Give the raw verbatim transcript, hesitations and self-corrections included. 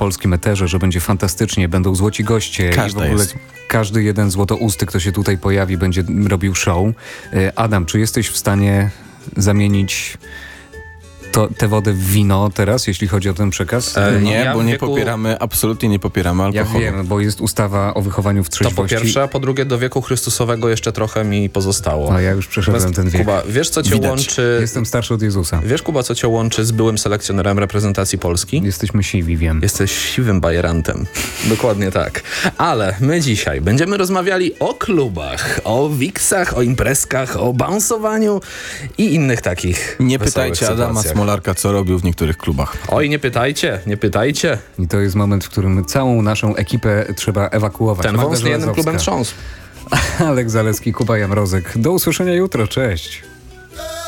polskim eterze, że będzie fantastycznie, będą złoci goście. Każda i w ogóle jest. Każdy jeden złotousty, kto się tutaj pojawi, będzie robił show. Adam, czy jesteś w stanie zamienić to, tę wodę w wino teraz, jeśli chodzi o ten przekaz? E, nie, ja bo w nie wieku... popieramy, absolutnie nie popieramy Ja alkoholu. wiem, bo jest ustawa o wychowaniu w To trzeźwości. po pierwsze, a po drugie do wieku Chrystusowego jeszcze trochę mi pozostało. No ja już przeszedłem Natomiast, ten wiek. Kuba, wiesz co cię Widać. łączy... Jestem starszy od Jezusa. Wiesz, Kuba, co cię łączy z byłym selekcjonerem reprezentacji Polski? Jesteśmy siwi, wiem. Jesteś siwym bajerantem. Dokładnie tak. Ale my dzisiaj będziemy rozmawiali o klubach, o wiksach, o imprezkach, o bounsowaniu i innych takich Nie wesołych pytajcie Adama sytuacjach. Smolarka, co robił w niektórych klubach. Oj, nie pytajcie, nie pytajcie. I to jest moment, w którym całą naszą ekipę trzeba ewakuować. Ten Magda wąs nie jednym Żelazowska, klubem trząsł. Alek Zalewski, Kuba Jamrozek. Do usłyszenia jutro, cześć.